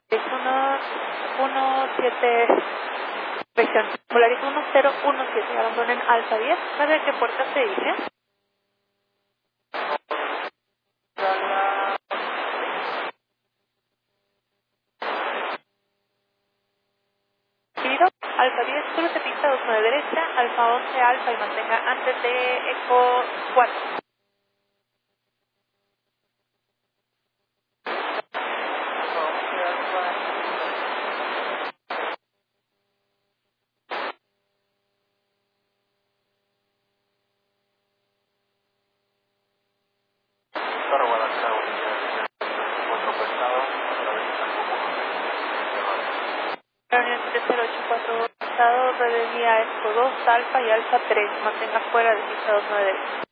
Es 117, región. Polaris 1017, abandonen Alfa 10. ¿Sabe qué puerta se dice? Seguido, Alfa 10, cruce pista 29 derecha, Alfa 11 Alfa y mantenga antes de Eco 4. Para Guadalajara, cuatro pesado, otra vez están como Reunión 3084, estado de vía Eco 2 Alfa y Alfa 3, mantenga fuera de pista 29 derecha.